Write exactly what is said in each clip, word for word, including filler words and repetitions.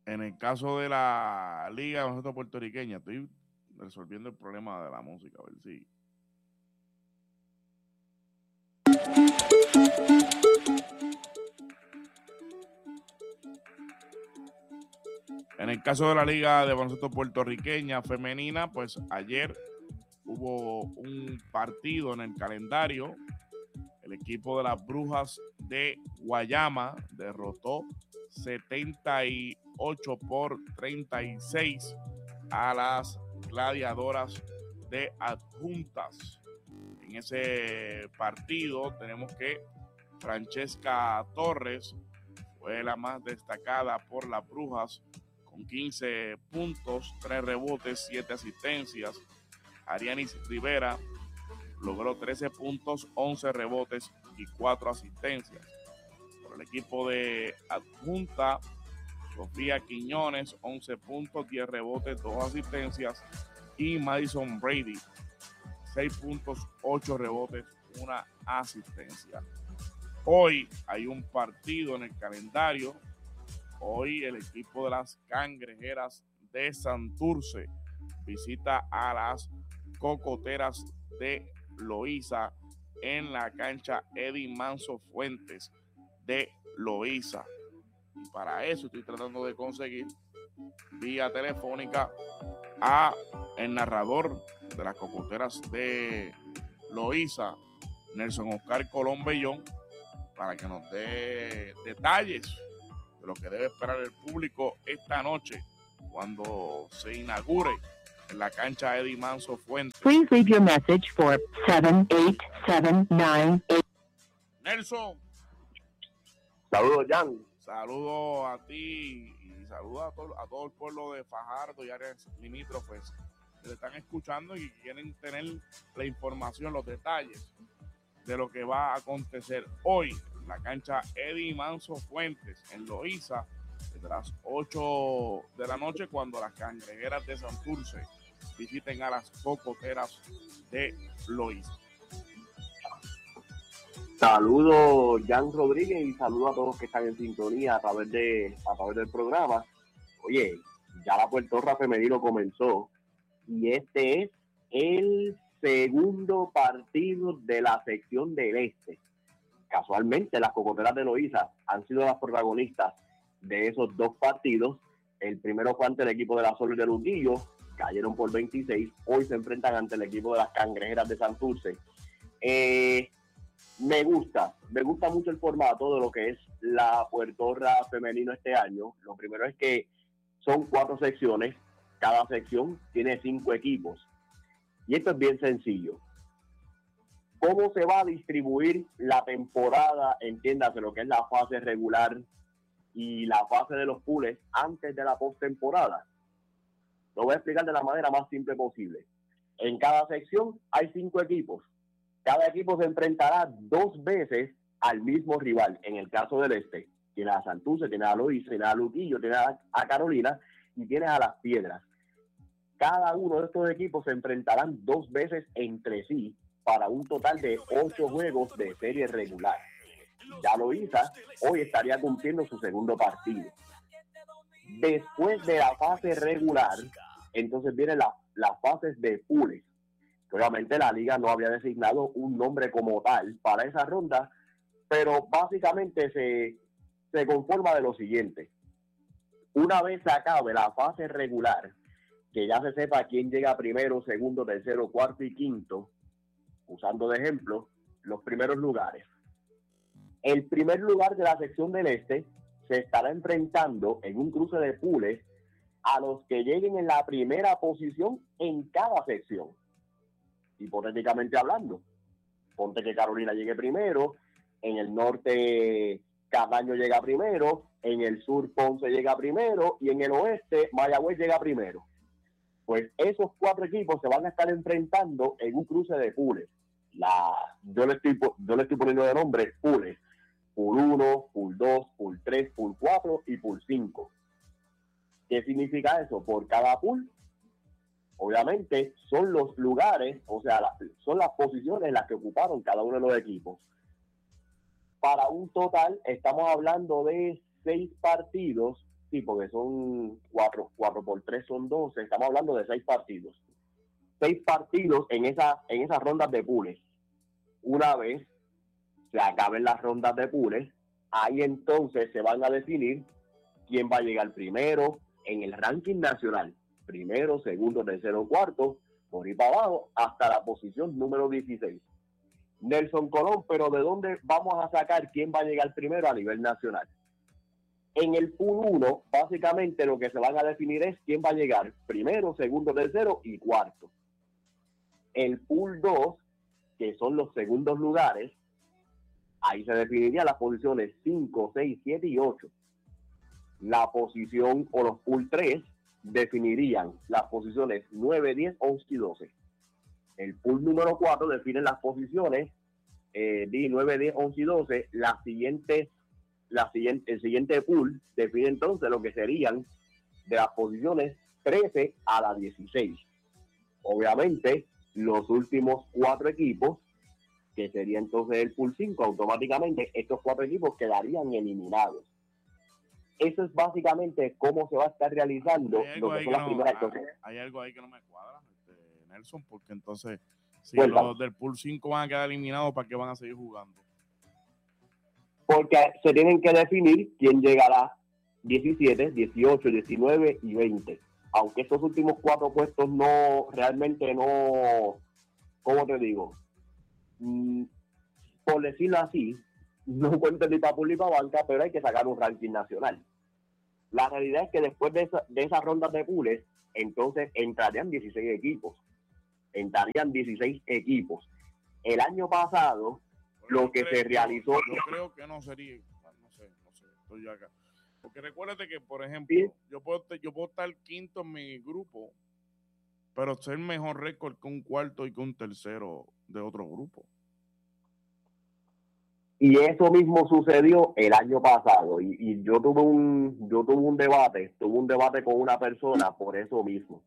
En el caso de la Liga de Baloncesto Puertorriqueña, estoy resolviendo el problema de la música, a ver si. En el caso de la Liga de Baloncesto Puertorriqueña femenina, pues ayer hubo un partido en el calendario. El equipo de las Brujas de Guayama derrotó setenta y ocho por treinta y seis a las Gladiadoras de Adjuntas. En ese partido tenemos que Francesca Torres fue la más destacada por las Brujas con quince puntos, tres rebotes, siete asistencias. Arianis Rivera logró trece puntos, once rebotes y cuatro asistencias. Por el equipo de Adjunta, Sofía Quiñones, once puntos, diez rebotes, dos asistencias. Y Madison Brady, seis puntos, ocho rebotes, una asistencia. Hoy hay un partido en el calendario. Hoy el equipo de las Cangrejeras de Santurce visita a las Cocoteras de Loíza en la cancha Eddie Manso Fuentes de Loíza. Y para eso estoy tratando de conseguir vía telefónica a el narrador de las Cocoteras de Loíza, Nelson Oscar Colón Bellón, para que nos dé detalles de lo que debe esperar el público esta noche cuando se inaugure en la cancha Eddie Manso Fuentes. Please leave your message for seven eight seven nine eight. Nelson. Saludos, Jan. Saludos a ti y saludos a todo, a todo el pueblo de Fajardo y áreas limítrofes que te están escuchando y quieren tener la información, los detalles de lo que va a acontecer hoy en la cancha Eddie Manso Fuentes en Loíza desde las ocho de la noche, cuando las Cangrejeras de Santurce visiten a las Cocoteras de Loíza. Saludos, Jan Rodríguez, y saludos a todos los que están en sintonía a través de a través del programa. Oye, ya la Puertorra femenino comenzó y este es el segundo partido de la sección del este. Casualmente, las Cocoteras de Loíza han sido las protagonistas de esos dos partidos. El primero fue ante el equipo de la Sol de Luquillo, cayeron por veintiséis. Hoy se enfrentan ante el equipo de las Cangrejeras de Santurce. Eh, me gusta, me gusta mucho el formato de lo que es la Puertorra femenino este año. Lo primero es que son cuatro secciones, cada sección tiene cinco equipos. Y esto es bien sencillo. ¿Cómo se va a distribuir la temporada? Entiéndase lo que es la fase regular y la fase de los pools antes de la postemporada. Lo voy a explicar de la manera más simple posible. En cada sección hay cinco equipos. Cada equipo se enfrentará dos veces al mismo rival. En el caso del este, tiene a Santurce, tiene a Loíza, tiene a Luquillo, tiene a, a Carolina y tiene a Las Piedras. Cada uno de estos equipos se enfrentarán dos veces entre sí para un total de ocho juegos de serie regular. Ya Loíza hoy estaría cumpliendo su segundo partido. Después de la fase regular, entonces vienen la, las fases de pools. Obviamente la liga no había designado un nombre como tal para esa ronda, pero básicamente se, se conforma de lo siguiente. Una vez se acabe la fase regular, que ya se sepa quién llega primero, segundo, tercero, cuarto y quinto, usando de ejemplo los primeros lugares. El primer lugar de la sección del este se estará enfrentando en un cruce de pools a los que lleguen en la primera posición en cada sección. Hipotéticamente hablando, ponte que Carolina llegue primero, en el norte Cataño llega primero, en el sur Ponce llega primero y en el oeste Mayagüez llega primero. Pues esos cuatro equipos se van a estar enfrentando en un cruce de pools. La, yo, le estoy, yo le estoy poniendo de nombre pools. Pool uno, Pool dos, Pool tres, Pool cuatro y Pool cinco. ¿Qué significa eso? Por cada pool, obviamente, son los lugares, o sea, la, son las posiciones en las que ocuparon cada uno de los equipos. Para un total, estamos hablando de seis partidos sí, porque son cuatro, cuatro por tres son doce, estamos hablando de seis partidos. Seis partidos en, esa, en esas rondas de pools. Una vez se acaben las rondas de pools, ahí entonces se van a definir quién va a llegar primero en el ranking nacional. Primero, segundo, tercero, cuarto, por ahí para abajo, hasta la posición número dieciséis. Nelson Colón, pero ¿de dónde vamos a sacar quién va a llegar primero a nivel nacional? En el pool uno, básicamente lo que se van a definir es quién va a llegar primero, segundo, tercero y cuarto. El pool dos, que son los segundos lugares, ahí se definirían las posiciones cinco, seis, siete y ocho. La posición o los pool tres definirían las posiciones nueve, diez, once y doce. El pool número cuatro define las posiciones eh, nueve, diez, once y doce. Las siguientes, la siguiente, el siguiente pool define entonces lo que serían de las posiciones trece a la dieciséis. Obviamente, los últimos cuatro equipos, que sería entonces el pool cinco, automáticamente estos cuatro equipos quedarían eliminados. Eso es básicamente cómo se va a estar realizando lo que son las no, primeras hay, cosas. hay algo ahí que no me cuadra, este, Nelson, porque entonces, si Cuéntame. los del pool cinco van a quedar eliminados, ¿para qué van a seguir jugando? Porque se tienen que definir quién llegará diecisiete, dieciocho, diecinueve y veinte. Aunque estos últimos cuatro puestos no, realmente no, ¿cómo te digo? Mm, por decirlo así, no cuenten ni para pool ni para banca, pero hay que sacar un ranking nacional. La realidad es que después de, esa, de esas rondas de pools, entonces entrarían dieciséis equipos. Entrarían dieciséis equipos. El año pasado, Pero lo que creo, se realizó... Yo, yo creo que no sería, no sé, no sé, estoy acá. Porque recuérdate que, por ejemplo, ¿Sí? yo, puedo, yo puedo estar quinto en mi grupo, pero ser mejor récord que un cuarto y que un tercero de otro grupo. Y eso mismo sucedió el año pasado. Y, y yo tuve un yo tuve un debate, tuve un debate con una persona por eso mismo.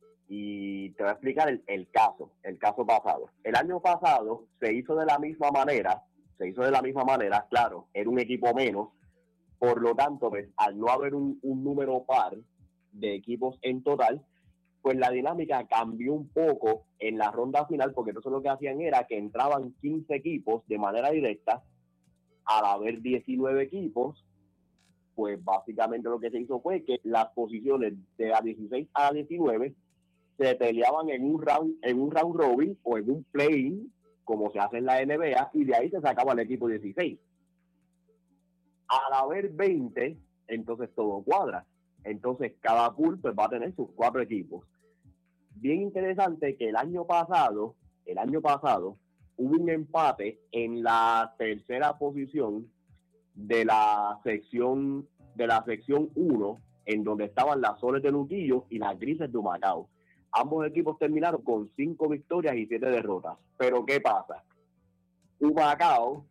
Y te voy a explicar el, el caso, el caso pasado. El año pasado se hizo de la misma manera, se hizo de la misma manera, claro, era un equipo menos. Por lo tanto, pues, al no haber un, un número par de equipos en total, pues la dinámica cambió un poco en la ronda final, porque entonces lo que hacían era que entraban quince equipos de manera directa. Al haber diecinueve equipos, pues básicamente lo que se hizo fue que las posiciones de la dieciséis a la diecinueve se peleaban en un round, en un round robin o en un play-in, como se hace en la N B A, y de ahí se sacaba el equipo dieciséis. Al haber veinte, entonces todo cuadra. Entonces cada pool pues va a tener sus cuatro equipos. Bien interesante que el año pasado, el año pasado, hubo un empate en la tercera posición de la sección de la sección uno, en donde estaban las Soles de Luquillo y las Grises de Humacao. Ambos equipos terminaron con cinco victorias y siete derrotas. Pero ¿qué pasa? Humacao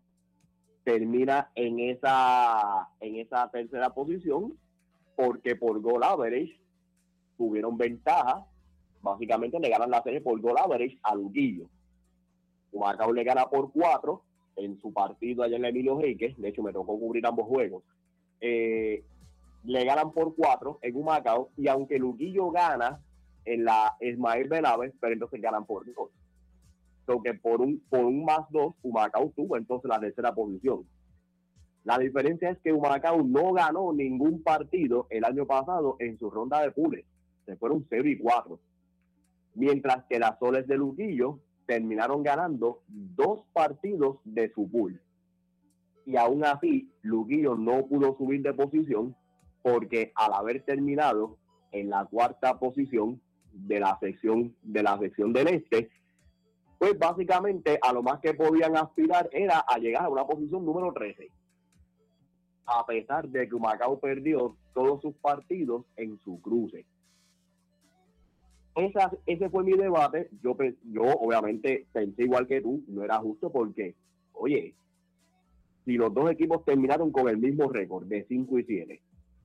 termina en esa, en esa tercera posición porque por goal average tuvieron ventaja. Básicamente le ganan la serie por goal average a Luquillo. Humacao le gana por cuatro en su partido allá en Emilio Heique. De hecho, me tocó cubrir ambos juegos. Eh, le ganan por cuatro en Humacao, y aunque Luquillo gana en la Ismael Benaves, pero entonces ganan por dos. So que por un, por un más dos, Humacao tuvo entonces la tercera posición. La diferencia es que Humacao no ganó ningún partido el año pasado en su ronda de pools. Se fueron cero y cuatro. Mientras que las Soles de Luquillo terminaron ganando dos partidos de su pool. Y aún así, Luquillo no pudo subir de posición porque al haber terminado en la cuarta posición de la sección, de la sección del este, pues básicamente a lo más que podían aspirar era a llegar a una posición número trece. A pesar de que Humacao perdió todos sus partidos en su cruce. Esa, ese fue mi debate. Yo, yo obviamente pensé igual que tú, no era justo porque, oye, si los dos equipos terminaron con el mismo récord de cinco y siete,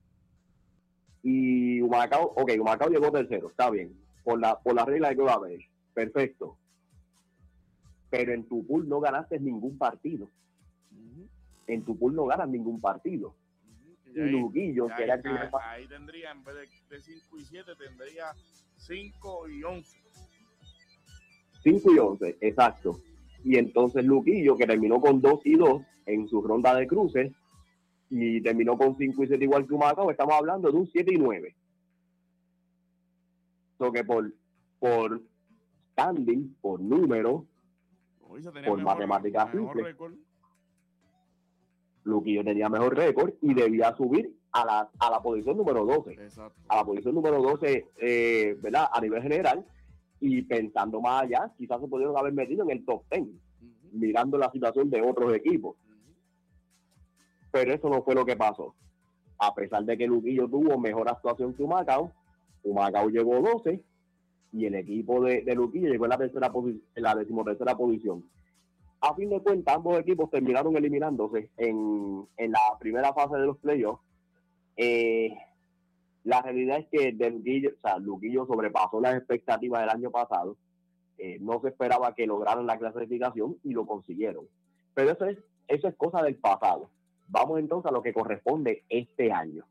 y Humacao, ok, Humacao llegó tercero, está bien, por la, por la regla de que va a haber, perfecto, pero en tu pool no ganaste ningún partido. Uh-huh. En tu pool no ganas ningún partido. Uh-huh. y Luquillo, y que ahí, era el primer ahí, partido. ahí tendría, en vez de, de cinco y siete, tendría cinco y once. cinco y once, exacto. Y entonces Luquillo, que terminó con dos y dos en su ronda de cruces, y terminó con cinco y siete igual que Humacao, estamos hablando de un siete y nueve. So que por, por standing, por número, por mejor, matemáticas mejor récord. Luquillo tenía mejor récord y debía subir a la, a la posición número doce. Exacto. A la posición número doce, eh, ¿verdad? A nivel general. Y pensando más allá, quizás se pudieron haber metido en el top diez, uh-huh. mirando la situación de otros equipos. Uh-huh. Pero eso no fue lo que pasó. A pesar de que Luquillo tuvo mejor actuación que Humacao, Humacao llegó doce y el equipo de, de Luquillo llegó en la, tercera posi- en la decimotercera posición. A fin de cuentas, ambos equipos terminaron eliminándose en, en la primera fase de los playoffs. Eh, la realidad es que de Luquillo, o sea, Luquillo sobrepasó las expectativas del año pasado. Eh, no se esperaba que lograran la clasificación y lo consiguieron. Pero eso es, eso es cosa del pasado. Vamos entonces a lo que corresponde este año.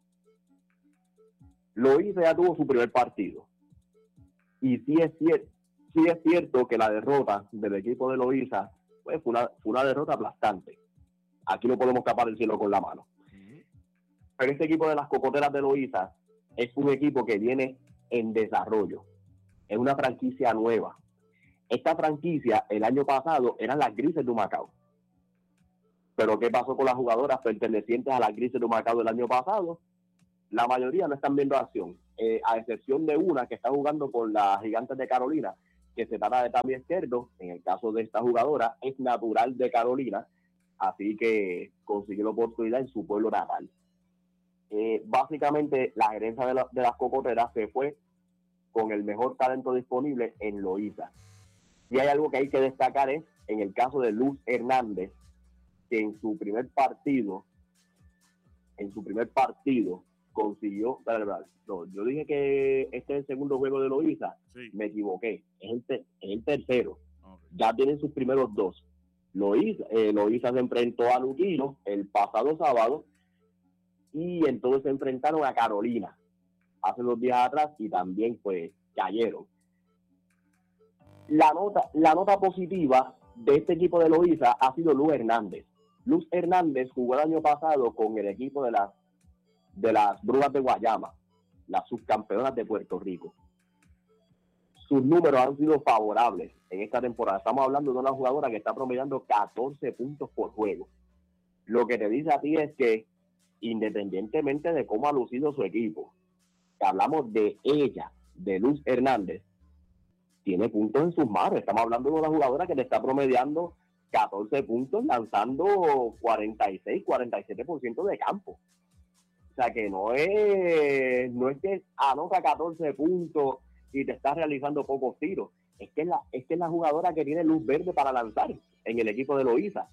Loíza ya tuvo su primer partido. Y sí es, cier- sí es cierto que la derrota del equipo de Loíza pues, fue, una, fue una derrota aplastante. Aquí no podemos tapar el cielo con la mano. Pero este equipo de las Cocoteras de Loíza es un equipo que viene en desarrollo. Es una franquicia nueva. Esta franquicia, el año pasado, eran las Grises de Humacao. Pero ¿qué pasó con las jugadoras pertenecientes a las Grises de Humacao del año pasado? La mayoría no están viendo acción, eh, a excepción de una que está jugando con las Gigantes de Carolina, que se trata de Tami Izquierdo. En el caso de esta jugadora, es natural de Carolina, así que consiguió la oportunidad en su pueblo natal. Eh, básicamente, la gerencia de, la, de las Cocoteras se fue con el mejor talento disponible en Loíza. Y hay algo que hay que destacar es, en el caso de Luz Hernández, que en su primer partido, en su primer partido, consiguió, no, yo dije que este es el segundo juego de Loíza, sí. Me equivoqué, es el, ter, es el tercero, okay. Ya tienen sus primeros dos. Loíza, eh, Loíza se enfrentó a Luquillo el pasado sábado, y entonces se enfrentaron a Carolina hace dos días atrás, y también pues cayeron. La nota, la nota positiva de este equipo de Loíza ha sido Luz Hernández. Luz Hernández jugó el año pasado con el equipo de las, de las Brujas de Guayama, las subcampeonas de Puerto Rico. Sus números han sido favorables en esta temporada. Estamos hablando de una jugadora que está promediando catorce puntos por juego. Lo que te dice a ti es que, independientemente de cómo ha lucido su equipo, que hablamos de ella, de Luz Hernández, tiene puntos en sus manos. Estamos hablando de una jugadora que le está promediando catorce puntos, lanzando cuarenta y seis, cuarenta y siete por ciento de campo. O sea que no es, no es que anota catorce puntos y te está realizando pocos tiros. Es que es la, es que es la jugadora que tiene luz verde para lanzar en el equipo de Loíza.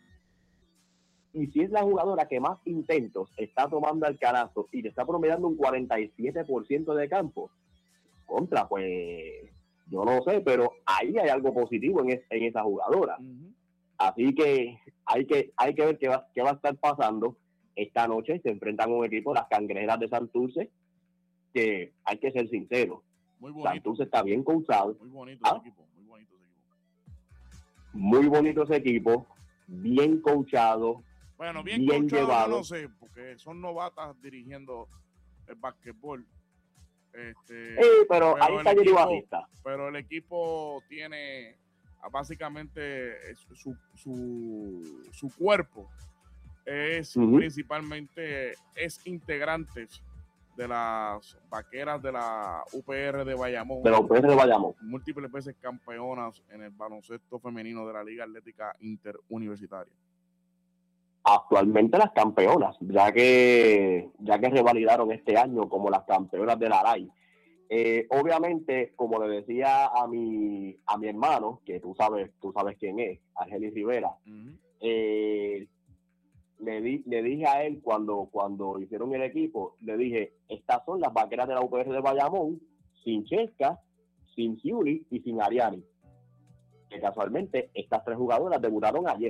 Y si es la jugadora que más intentos está tomando al canasto y te está promediando un cuarenta y siete por ciento de campo, contra, pues yo no sé, pero ahí hay algo positivo en, es, en esa jugadora. Uh-huh. Así que hay que hay que ver qué va, qué va a estar pasando esta noche. Se enfrentan a un equipo, las Cangrejeras de Santurce, que hay que ser sinceros. Muy bonito. Santurce está bien coachado. Muy bonito ¿Ah? ese equipo, muy bonito ese equipo. Muy bonito ese equipo, bien coachado. Bueno, bien, bien coachado, llevado. Yo no sé, porque son novatas dirigiendo el básquetbol. Este, sí, pero, pero ahí está Jerry Batista. Pero el equipo tiene básicamente su, su, su cuerpo es uh-huh. principalmente es integrantes de las vaqueras de la U P R de Bayamón. De la U P R de Bayamón. Múltiples veces campeonas en el baloncesto femenino de la Liga Atlética Interuniversitaria. Actualmente las campeonas, ya que ya que revalidaron este año como las campeonas de la L A I. Eh, obviamente, como le decía a mi a mi hermano, que tú sabes tú sabes quién es, Argelis Rivera, uh-huh. eh, le, di, le dije a él cuando, cuando hicieron el equipo, le dije, estas son las vaqueras de la U P R de Bayamón, sin Chesca, sin Giuli y sin Ariani. Que casualmente estas tres jugadoras debutaron ayer.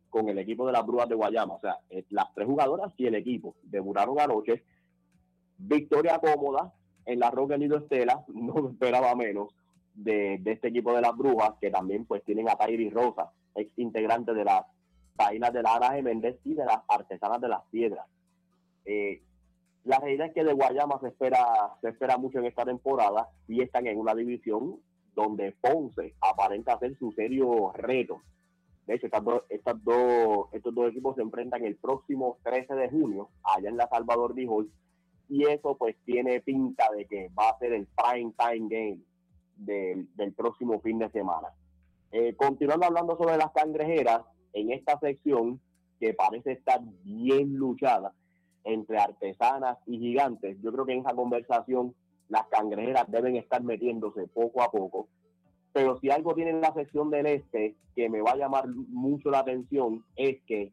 con el equipo de las Brujas de Guayama. O sea, eh, las tres jugadoras y el equipo debutaron anoche. Victoria cómoda en la Roque Nido Estela, no esperaba menos de, de este equipo de las Brujas, que también pues tienen a Tairi Rosa, ex integrante de las Taínas de la Ana Geméndez y de las Artesanas de las Piedras. Eh, la realidad es que de Guayama se espera, se espera mucho en esta temporada y están en una división donde Ponce aparenta ser su serio reto. De hecho, estas dos, estas dos, estos dos equipos se enfrentan el próximo trece de junio allá en la Salvador Dijol, y eso pues tiene pinta de que va a ser el prime time game del, del próximo fin de semana. Eh, continuando hablando sobre las Cangrejeras, en esta sección que parece estar bien luchada entre Artesanas y Gigantes, yo creo que en esa conversación las Cangrejeras deben estar metiéndose poco a poco. Pero si algo tiene en la sección del este que me va a llamar mucho la atención es que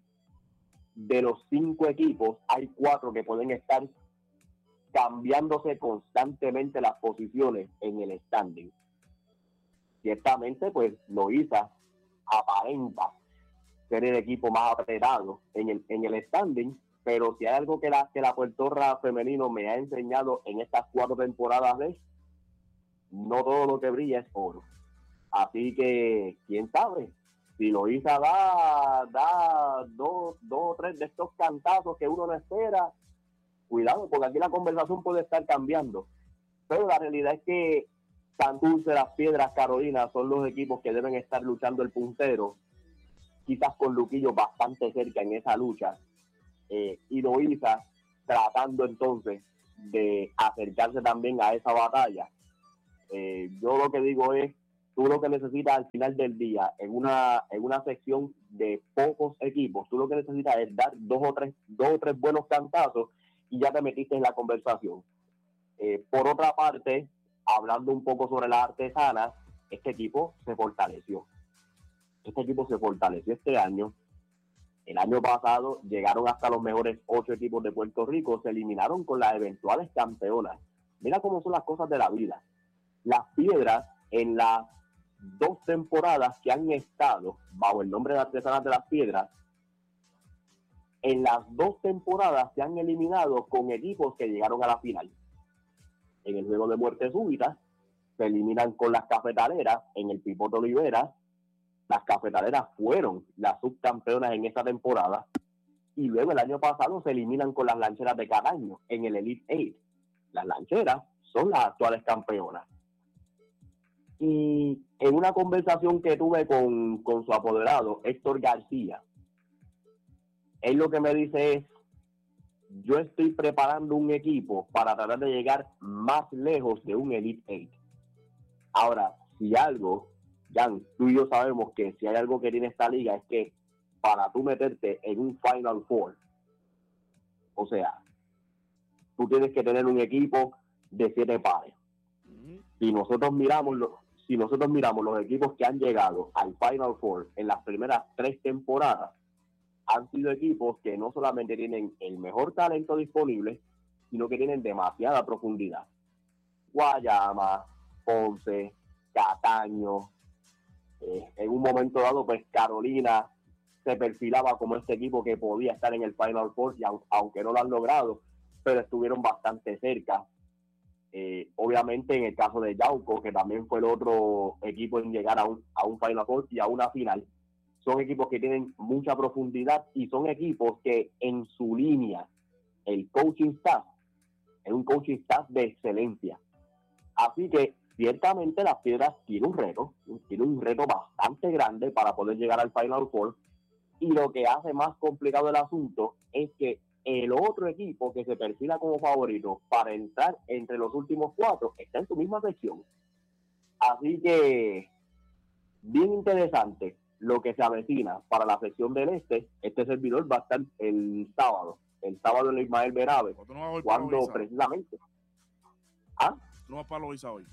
de los cinco equipos hay cuatro que pueden estar cambiándose constantemente las posiciones en el standing. Ciertamente, pues Loíza aparenta ser el equipo más apretado en el, en el standing, pero si hay algo que la, que la Puertorra femenino me ha enseñado en estas cuatro temporadas es no todo lo que brilla es oro. Así que, quién sabe, si Loíza da, da dos, dos o tres de estos cantazos que uno no espera, cuidado, porque aquí la conversación puede estar cambiando. Pero la realidad es que Santurce, Las Piedras, Carolina son los equipos que deben estar luchando el puntero, quizás con Luquillo bastante cerca en esa lucha, eh, y Loíza tratando entonces de acercarse también a esa batalla. Eh, yo lo que digo es, tú lo que necesitas al final del día, en una, en una sección de pocos equipos, tú lo que necesitas es dar dos o tres, dos o tres buenos cantazos y ya te metiste en la conversación. Eh, por otra parte, hablando un poco sobre las Artesanas, este equipo se fortaleció. Este equipo se fortaleció este año. El año pasado llegaron hasta los mejores ocho equipos de Puerto Rico, se eliminaron con las eventuales campeonas. Mira cómo son las cosas de la vida. Las Piedras, en las dos temporadas que han estado bajo el nombre de Artesanas de las Piedras, en las dos temporadas se han eliminado con equipos que llegaron a la final. En el juego de muerte súbita se eliminan con las Cafetaleras en el Pipote Olivera. Las Cafetaleras fueron las subcampeonas en esta temporada y luego el año pasado se eliminan con las Lancheras de Cataño en el Elite Eight. Las Lancheras son las actuales campeonas. Y en una conversación que tuve con, con su apoderado, Héctor García, él lo que me dice es, yo estoy preparando un equipo para tratar de llegar más lejos de un Elite Eight. Ahora, si algo, Jan, tú y yo sabemos que si hay algo que tiene esta liga es que para tú meterte en un Final Four, o sea, tú tienes que tener un equipo de siete pares. Si nosotros miramos los, si nosotros miramos los equipos que han llegado al Final Four en las primeras tres temporadas, han sido equipos que no solamente tienen el mejor talento disponible, sino que tienen demasiada profundidad. Guayama, Ponce, Cataño, eh, en un momento dado, pues Carolina se perfilaba como este equipo que podía estar en el Final Four, y aun, aunque no lo han logrado, pero estuvieron bastante cerca. Eh, obviamente en el caso de Yauco, que también fue el otro equipo en llegar a un, a un Final Four y a una final, son equipos que tienen mucha profundidad y son equipos que en su línea el coaching staff es un coaching staff de excelencia. Así que ciertamente Las Piedras tiene un reto, tiene un reto bastante grande para poder llegar al Final Four, y lo que hace más complicado el asunto es que el otro equipo que se perfila como favorito para entrar entre los últimos cuatro está en su misma sección. Así que bien interesante lo que se avecina para la sección del este. Este servidor va a estar el sábado, el sábado en Ismael Berabe, no cuando precisamente... ¿Ah? ¿No vas para Loíza hoy?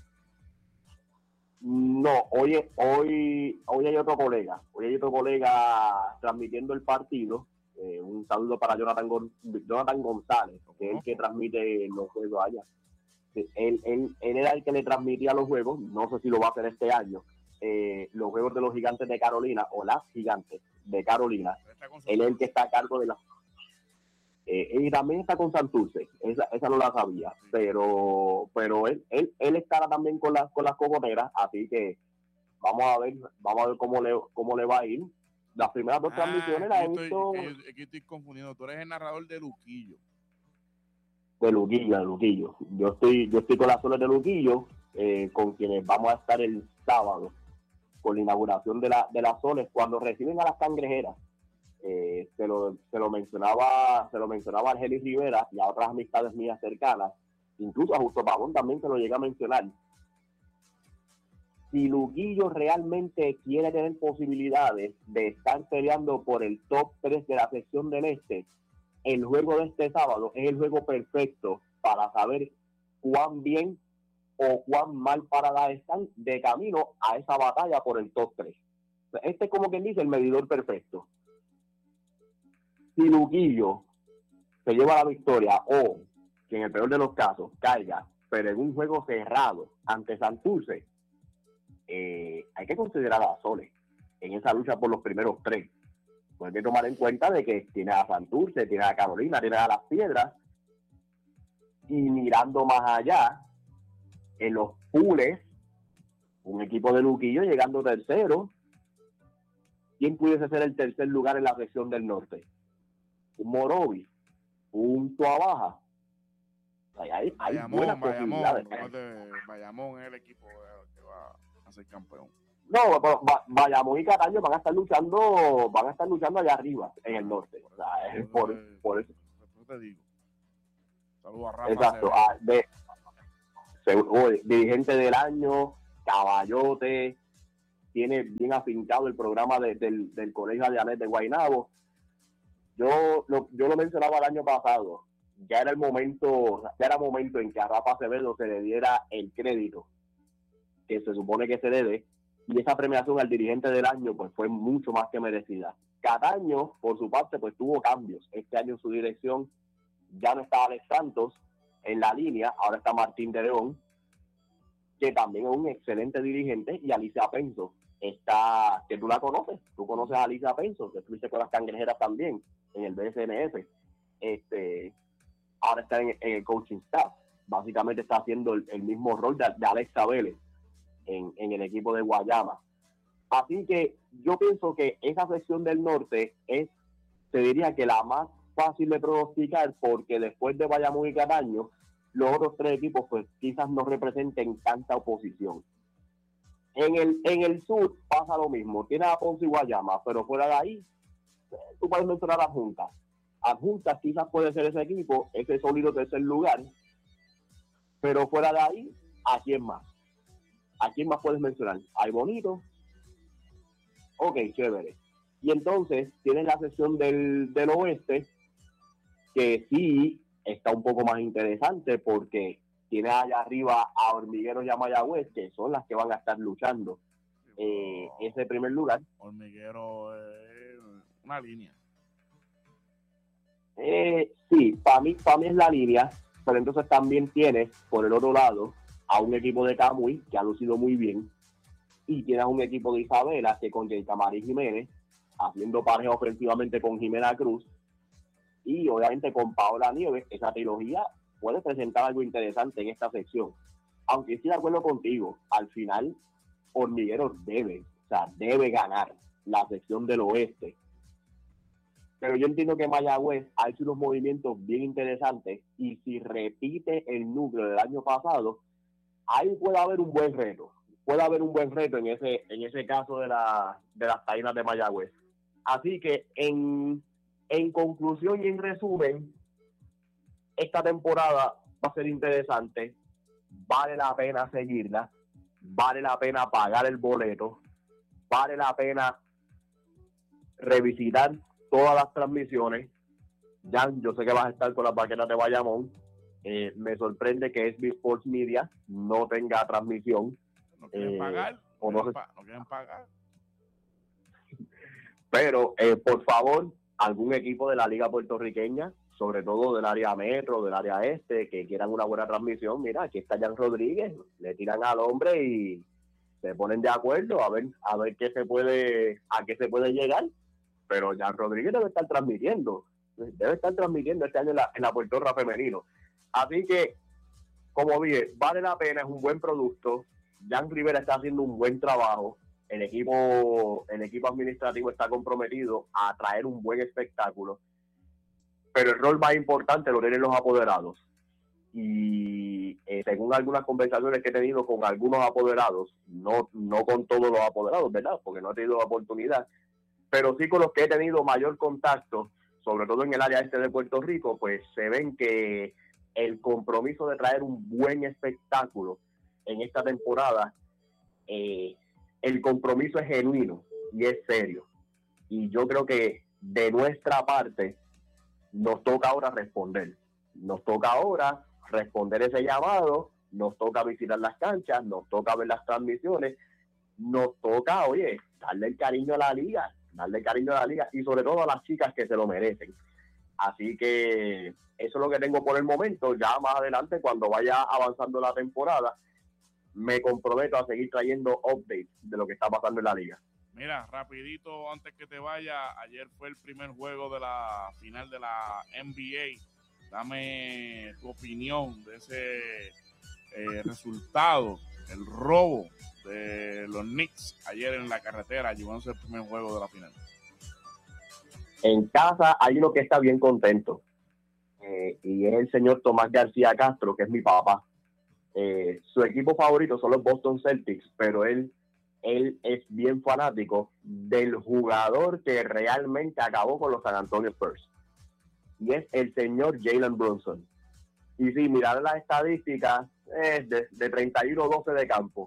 No, hoy, hoy, hoy hay otro colega, hoy hay otro colega transmitiendo el partido. Eh, un saludo para Jonathan, Gon- Jonathan González, que es el que transmite los juegos allá. Él, él, él era el que le transmitía los juegos, no sé si lo va a hacer este año, eh, los juegos de los Gigantes de Carolina o las Gigantes de Carolina. Él es el que está a cargo de la... Eh, y también está con Santurce, esa, esa no la sabía, pero pero él él, él estará también con las con las cocoteras, así que vamos a ver vamos a ver cómo le cómo le va a ir. Las primeras dos ah, transmisiones las he visto. Es que estoy confundiendo, tú eres el narrador de Luquillo. De Luquillo, de Luquillo. Yo estoy yo estoy con las soles de Luquillo, eh, con quienes vamos a estar el sábado con la inauguración de la de las soles cuando reciben a las cangrejeras. Eh, se lo se lo mencionaba se lo mencionaba a Argelis Rivera y a otras amistades mías cercanas, incluso a Justo Pavón también se lo llega a mencionar. Si Luquillo realmente quiere tener posibilidades de estar peleando por el top tres de la sección del este, el juego de este sábado es el juego perfecto para saber cuán bien o cuán mal paradas están de camino a esa batalla por el top tres. Este es como quien dice el medidor perfecto. Si Luquillo se lleva la victoria o que en el peor de los casos caiga, pero en un juego cerrado ante Santurce, eh, hay que considerar a Soles en esa lucha por los primeros tres. Pues hay que tomar en cuenta de que tiene a Santurce, tiene a Carolina, tiene a Las Piedras, y mirando más allá, en los pools, un equipo de Luquillo llegando tercero. ¿Quién pudiese ser el tercer lugar en la sección del norte? Un Morovis, un Tuabaja. Hay, hay, hay Bayamón, buenas Bayamón, posibilidades. de, Bayamón es el equipo que va a ser campeón. No, pero Bayamón y Cataño van a estar luchando, van a estar luchando allá arriba, en el norte. O sea, es por, por, por eso. Por te digo. Saludos a Rafa. Exacto. Ah, de, de, dirigente del año, Caballote, tiene bien afincado el programa de, del, del Colegio Adianet de Guaynabo. Yo lo, yo lo mencionaba el año pasado, ya era el momento, ya era momento en que a Rafa Acevedo se le diera el crédito que se supone que se debe, y esa premiación al dirigente del año pues fue mucho más que merecida. Cataño, por su parte, pues tuvo cambios. Este año en su dirección ya no estaba Alex Santos en la línea, ahora está Martín de León, que también es un excelente dirigente, y Alicia Penso está, que tú la conoces, tú conoces a Alicia Penso, que estuviste con las cangrejeras también en el B S N F, este, ahora está en, en el coaching staff, básicamente está haciendo el, el mismo rol de, de Alexa Vélez en, en el equipo de Guayama. Así que yo pienso que esa sección del norte es, te diría que la más fácil de pronosticar, porque después de Bayamón y Cataño, los otros tres equipos pues quizás no representen tanta oposición. En el, en el sur pasa lo mismo, tiene a Ponce y Guayama, pero fuera de ahí, tú puedes mencionar a Adjuntas. Adjuntas quizás puede ser ese equipo, ese sólido tercer lugar, pero fuera de ahí, ¿a quién más? ¿A quién más puedes mencionar? Hay Bonito, ok, chévere. Y entonces tienes la sección del, del oeste, que sí está un poco más interesante, porque tienes allá arriba a Hormigueros y a Mayagüez, que son las que van a estar luchando eh, ese primer lugar. Hormiguero es una línea. Eh, sí, para mí, para mí es la línea, pero entonces también tienes por el otro lado a un equipo de Camuy que ha lucido muy bien, y tienes un equipo de Isabela que con Yeltamari Jiménez haciendo pareja ofensivamente con Jimena Cruz, y obviamente con Paola Nieves. Esa trilogía puede presentar algo interesante en esta sección, aunque estoy de acuerdo contigo, al final Hormigueros debe, o sea, debe ganar la sección del oeste. Pero yo entiendo que Mayagüez ha hecho unos movimientos bien interesantes, y si repite el núcleo del año pasado, ahí puede haber un buen reto. Puede haber un buen reto en ese en ese caso de, la, de las Taínas de Mayagüez. Así que, en, en conclusión y en resumen, esta temporada va a ser interesante. Vale la pena seguirla. Vale la pena pagar el boleto. Vale la pena revisitar todas las transmisiones. Jan, yo sé que vas a estar con las vaqueras de Bayamón. Eh, me sorprende que S B Sports Media no tenga transmisión. ¿No quieren eh, pagar? O no, no, pa- ¿No quieren pagar? Pero, eh, por favor, algún equipo de la liga puertorriqueña, sobre todo del área metro, del área este, que quieran una buena transmisión, mira, aquí está Jan Rodríguez, le tiran al hombre y se ponen de acuerdo a ver a ver qué se puede, a qué se puede llegar. pero Jan Rodríguez debe estar transmitiendo, debe estar transmitiendo este año en la, en la Puerto Rico femenino. Así que, como dije, vale la pena, es un buen producto. Jan Rivera está haciendo un buen trabajo. El equipo, el equipo administrativo está comprometido a traer un buen espectáculo. Pero el rol más importante lo tienen los apoderados. Y eh, según algunas conversaciones que he tenido con algunos apoderados, no, no con todos los apoderados, ¿verdad? Porque no he tenido la oportunidad, pero sí con los que he tenido mayor contacto, sobre todo en el área este de Puerto Rico, pues se ven que el compromiso de traer un buen espectáculo en esta temporada, eh, el compromiso es genuino y es serio. Y yo creo que de nuestra parte nos toca ahora responder. Nos toca ahora responder ese llamado, nos toca visitar las canchas, nos toca ver las transmisiones, nos toca, oye, darle el cariño a la liga, darle el cariño a la liga y sobre todo a las chicas que se lo merecen. Así que eso es lo que tengo por el momento. Ya más adelante, cuando vaya avanzando la temporada, me comprometo a seguir trayendo updates de lo que está pasando en la liga. Mira, rapidito, antes que te vaya, ayer fue el primer juego de la final de la N B A. Dame tu opinión de ese eh, resultado, el robo de los Knicks ayer en la carretera, llevándose el primer juego de la final. En casa hay uno que está bien contento, eh, y es el señor Tomás García Castro, que es mi papá. Eh, su equipo favorito son los Boston Celtics, pero él, él es bien fanático del jugador que realmente acabó con los San Antonio Spurs. Y es el señor Jalen Brunson. Y si mirar las estadísticas, es de, de treinta y uno doce de campo.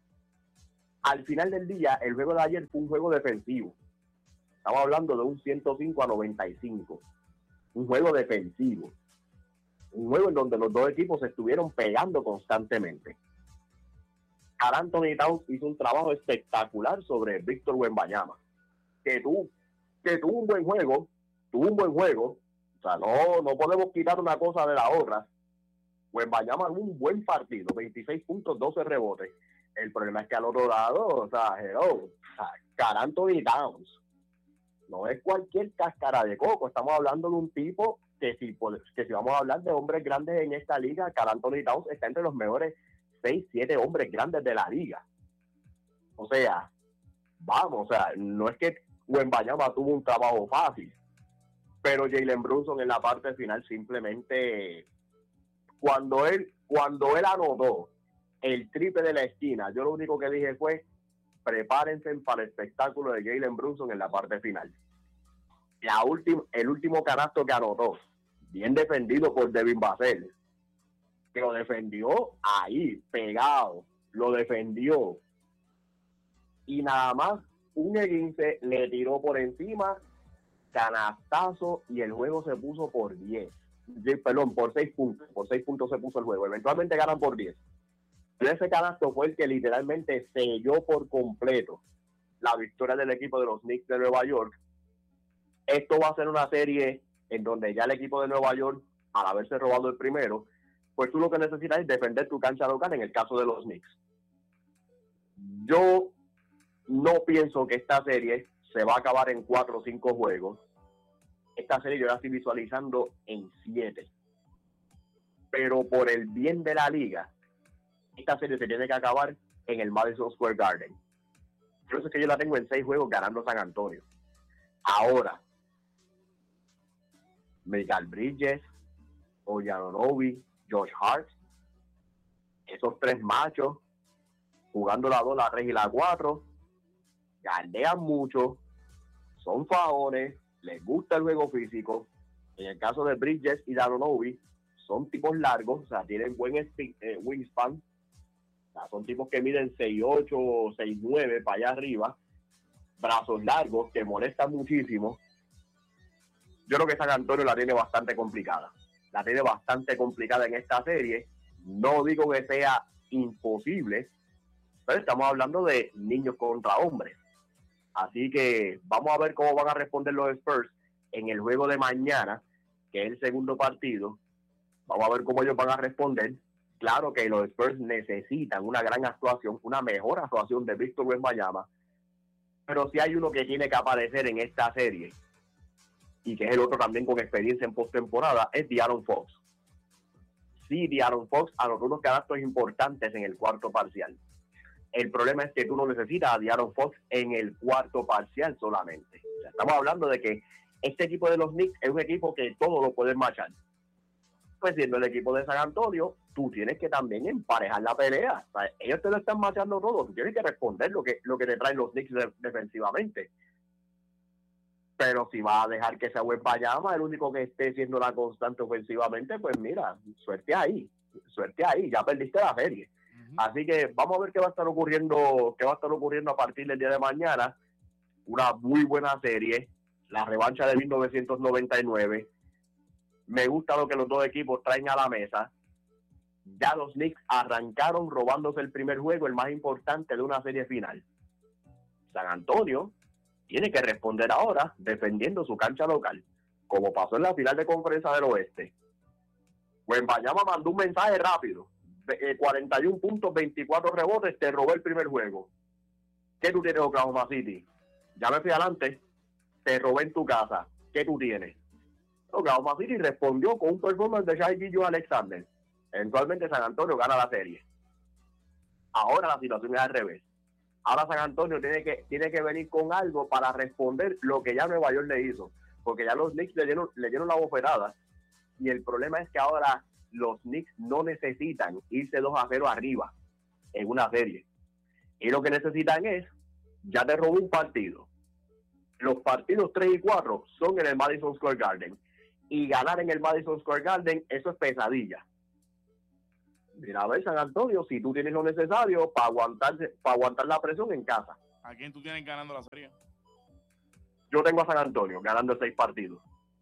Al final del día, el juego de ayer fue un juego defensivo. Estamos hablando de un ciento cinco a noventa y cinco. Un juego defensivo. Un juego en donde los dos equipos se estuvieron pegando constantemente. Karl Anthony Towns hizo un trabajo espectacular sobre Víctor Wembanyama. Que, tú, que tuvo un buen juego, tuvo un buen juego, o sea, no, no podemos quitar una cosa de la otra. Wembanyama tuvo un buen partido, veintiséis puntos, doce rebotes. El problema es que al otro lado, o sea, hello, o sea, Karl Anthony Towns no es cualquier cáscara de coco. Estamos hablando de un tipo que si, que si vamos a hablar de hombres grandes en esta liga, Karl Anthony Towns está entre los mejores seis, siete hombres grandes de la liga. O sea, vamos, o sea, no es que Wembanyama tuvo un trabajo fácil, pero Jalen Brunson en la parte final simplemente, cuando él, cuando él anotó el triple de la esquina, yo lo único que dije fue, prepárense para el espectáculo de Jalen Brunson en la parte final. La última, el último canasto que anotó, bien defendido por Devin Vassell, que lo defendió ahí, pegado, lo defendió. Y nada más, un esguince le tiró por encima, canastazo, y el juego se puso por diez. Perdón, por seis puntos. Por seis puntos se puso el juego. Eventualmente ganan por diez. Pero ese canasto fue el que literalmente selló por completo la victoria del equipo de los Knicks de Nueva York. Esto va a ser una serie en donde ya el equipo de Nueva York, al haberse robado el primero, pues tú lo que necesitas es defender tu cancha local en el caso de los Knicks. Yo no pienso que esta serie se va a acabar en cuatro o cinco juegos. Esta serie yo la estoy visualizando en siete. Pero por el bien de la liga, esta serie se tiene que acabar en el Madison Square Garden. Por eso es que yo la tengo en seis juegos ganando San Antonio. Ahora, Mikal Bridges, Oyanunoby, Josh Hart, esos tres machos jugando la dos, la tres y la cuatro, galdean mucho, son fajones, les gusta el juego físico. En el caso de Bridges y Oyanunoby, son tipos largos, o sea, tienen buen speed, eh, wingspan, o sea, son tipos que miden seis ocho, seis nueve para allá arriba, brazos largos que molestan muchísimo. Yo creo que San Antonio la tiene bastante complicada. La tiene bastante complicada en esta serie. No digo que sea imposible, pero estamos hablando de niños contra hombres. Así que vamos a ver cómo van a responder los Spurs en el juego de mañana, que es el segundo partido. Vamos a ver cómo ellos van a responder. Claro que los Spurs necesitan una gran actuación, una mejor actuación de Víctor Wembanyama Pero si hay uno que tiene que aparecer en esta serie, y que es el otro también con experiencia en postemporada, es De'Aaron Fox. Sí, De'Aaron Fox anotó unos canastos importantes en el cuarto parcial. El problema es que tú no necesitas a De'Aaron Fox en el cuarto parcial solamente. O sea, estamos hablando de que este equipo de los Knicks es un equipo que todo lo puede marchar. Pues siendo el equipo de San Antonio, tú tienes que también emparejar la pelea. O sea, ellos te lo están marchando todo. Tú tienes que responder lo que, lo que te traen los Knicks de, defensivamente. Pero si vas a dejar que sea Wembanyama el único que esté siendo la constante ofensivamente, pues mira, suerte ahí. Suerte ahí. Ya perdiste la serie. Uh-huh. Así que vamos a ver qué va a estar ocurriendo, qué va a estar ocurriendo a partir del día de mañana. Una muy buena serie. La revancha de mil novecientos noventa y nueve. Me gusta lo que los dos equipos traen a la mesa. Ya los Knicks arrancaron robándose el primer juego, el más importante de una serie final. San Antonio tiene que responder ahora defendiendo su cancha local, como pasó en la final de conferencia del oeste. Wembanyama mandó un mensaje rápido. cuarenta y uno puntos, veinticuatro rebotes, te robó el primer juego. ¿Qué tú tienes, Oklahoma City? Ya me fui adelante, te robé en tu casa. ¿Qué tú tienes? Oklahoma City respondió con un performance de Shai Gilgeous-Alexander. Eventualmente San Antonio gana la serie. Ahora la situación es al revés. Ahora San Antonio tiene que, tiene que venir con algo para responder lo que ya Nueva York le hizo. Porque ya los Knicks le dieron, le dieron la bofetada. Y el problema es que ahora los Knicks no necesitan irse dos a cero arriba en una serie. Y lo que necesitan es, ya te robó un partido. Los partidos tres y cuatro son en el Madison Square Garden. Y ganar en el Madison Square Garden, eso es pesadilla. Mira, a ver, San Antonio, si tú tienes lo necesario para aguantar, para aguantar la presión en casa. ¿A quién tú tienes ganando la serie? Yo tengo a San Antonio ganando seis partidos.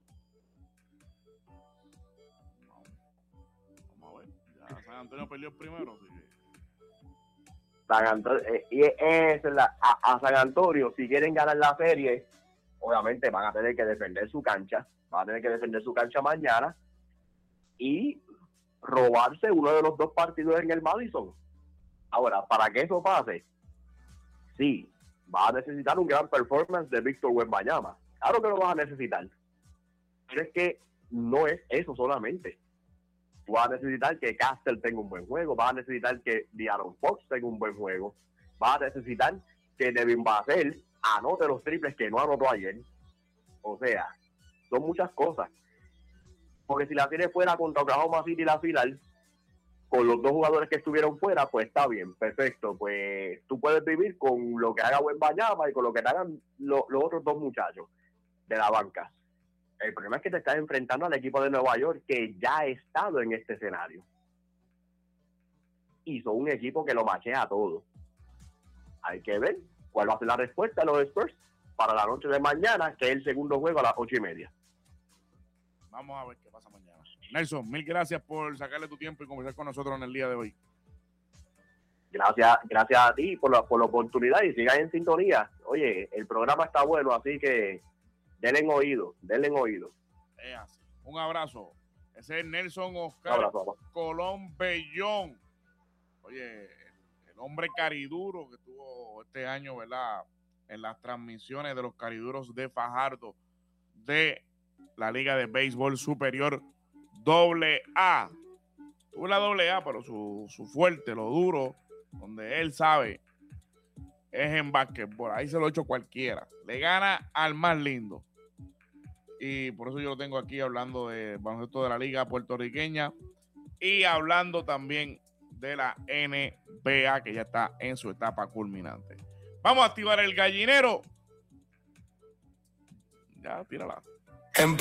Vamos a ver. Ya San Antonio perdió el primero. Sí. San Antonio, eh, y es la, a, a San Antonio, si quieren ganar la serie, obviamente van a tener que defender su cancha. Van a tener que defender su cancha mañana y robarse uno de los dos partidos en el Madison. Ahora, para que eso pase, sí, va a necesitar un gran performance de Víctor Wembanyama. Claro que lo vas a necesitar. Pero es que no es eso solamente. Tú vas a necesitar que Castle tenga un buen juego, vas a necesitar que De'Aaron Fox tenga un buen juego, vas a necesitar que Devin Vassell anote los triples que no anotó ayer. O sea, son muchas cosas. Porque si la serie fuera contra Oklahoma City la final, con los dos jugadores que estuvieron fuera, pues está bien, perfecto. Pues tú puedes vivir con lo que haga Wembanyama y con lo que te hagan lo, los otros dos muchachos de la banca. El problema es que te estás enfrentando al equipo de Nueva York que ya ha estado en este escenario. Y son un equipo que lo machea todo. Hay que ver cuál va a ser la respuesta de los Spurs para la noche de mañana, que es el segundo juego a las ocho y media. Vamos a ver qué pasa mañana. Nelson, mil gracias por sacarle tu tiempo y conversar con nosotros en el día de hoy. Gracias, gracias a ti por la, por la oportunidad y sigan en sintonía. Oye, el programa está bueno, así que denle oído, denle oído. Es así. Un abrazo. Ese es Nelson Oscar abrazo, Colón Bellón. Oye, el, el hombre cariduro que tuvo este año, ¿verdad? En las transmisiones de los cariduros de Fajardo de la Liga de Béisbol Superior doble A. Tuvo la doble A, pero su, su fuerte, lo duro, donde él sabe, es en básquetbol. Ahí se lo ha hecho cualquiera. Le gana al más lindo. Y por eso yo lo tengo aquí hablando de baloncesto de la Liga Puertorriqueña y hablando también de la N B A, que ya está en su etapa culminante. Vamos a activar el gallinero. Ya, tírala.